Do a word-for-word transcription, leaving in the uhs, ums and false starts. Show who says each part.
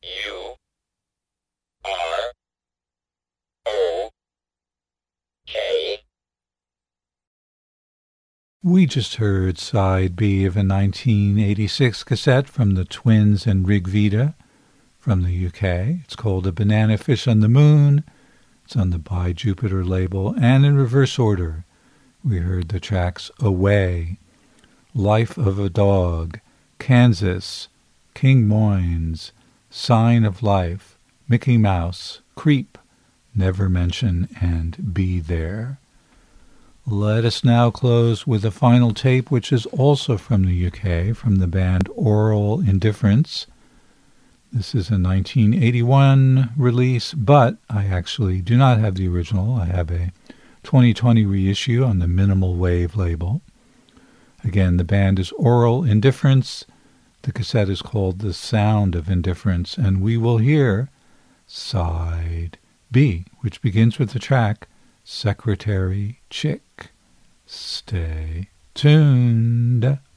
Speaker 1: U R O K.
Speaker 2: We just heard side B of a nineteen eighty-six cassette from the Twins and Rigveda from the U K. It's called A Banana Fish on the Moon. It's on the By Jupiter label, and in reverse order. We heard the tracks Away, Life of a Dog, Kansas, King Moines, Sign of Life, Mickey Mouse, Creep, Never Mention, and Be There. Let us now close with a final tape, which is also from the U K, from the band Aural Indifference. This is a nineteen eighty-one release, but I actually do not have the original. I have a twenty twenty reissue on the Minimal Wave label. Again, the band is Aural Indifference. The cassette is called The Sound of Indifference, and we will hear side B, which begins with the track Secretary Chick. Stay tuned.